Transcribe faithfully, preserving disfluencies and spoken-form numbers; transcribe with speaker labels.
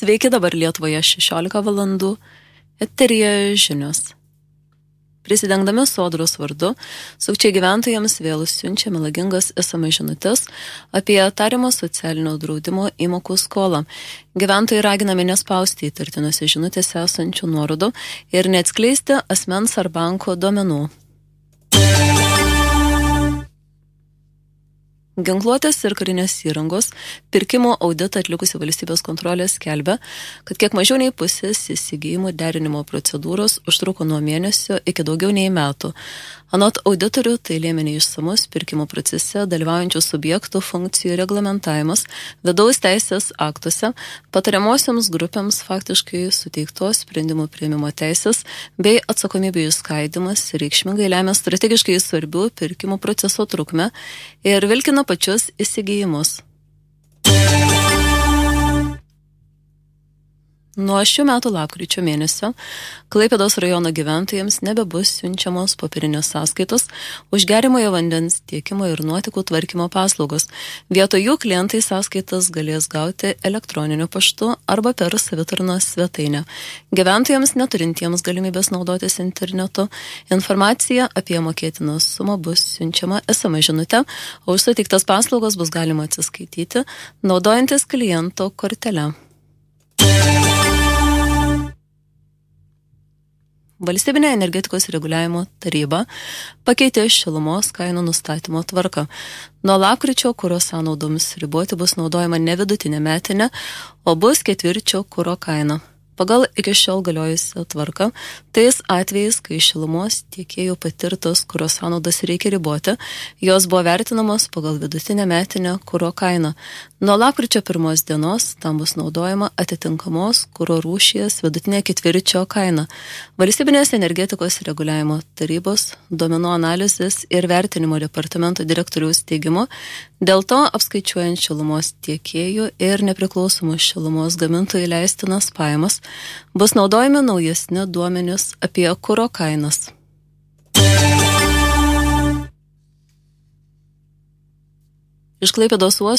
Speaker 1: Sveiki, dabar Lietuvoje šešiolika valandų, eteryje žinios. Prisidengdami Sodros vardu, sukčiai gyventojams vėl siunčia melagingas es em es žinutes apie tariamą socialinio draudimo įmokų skolą. Gyventojai raginami nespausti įtartinose žinutėse esančių nuorodų ir neatskleisti asmens ar banko duomenų. Ginkluotės ir karinės įrangos pirkimo auditą atlikusi valstybės kontrolė skelbia, kad kiek mažiau nei pusės įsigijimų derinimo procedūros užtruko nuo mėnesio iki daugiau nei metų. Anot auditorių, tai lėmė neišsamus pirkimo procese dalyvaujančių subjektų funkcijų reglamentavimas vidaus teisės aktuose, patariamosioms grupėms faktiškai suteiktos sprendimų priėmimo teisės bei atsakomybių išskaidimas reikšmingai lemia strategiškai svarbių pirkimo proceso trukmę ir vilkina pačius įsigijimus. Nuo šių metų lapkričio mėnesio Klaipėdos rajono gyventojams nebebus siunčiamos popierinės sąskaitos už geriamojo vandens tiekimo ir nuotekų tvarkymo paslaugos. Vietoj jų klientai sąskaitas galės gauti elektroniniu paštu arba per savitarnos svetainę. Gyventojams neturintiems galimybės naudotis internetu, informacija apie mokėtiną sumą bus siunčiama es em es žinute, o už suteiktas paslaugos bus galima atsiskaityti, naudojantis kliento kortele. Valstybinė energetikos reguliavimo taryba pakeitė šilumos kainų nustatymo tvarką. Nuo lapkričio kuro sąnaudoms riboti bus naudojama ne vidutinė metinė, o bus ketvirčio kuro kaina. Pagal iki šiol galiojusią tvarką, tais atvejais, kai šilumos tiekėjų patirtos kuro sąnaudas reikia riboti, jos buvo vertinamos pagal vidutinę metinę kuro kainą. Nuo lapkričio pirmos dienos tam bus naudojama atitinkamos kuro rūšies vidutinė ketvirčio kaina. Valstybinės energetikos reguliavimo tarybos, duomenų analizės ir vertinimo departamento direktoriaus teigimu, dėl to apskaičiuojant šilumos tiekėjų ir nepriklausomų šilumos gamintojų leistinas pajamas, bus naudojami naujesni duomenys apie kuro kainas. Iš Klaipėdos uosto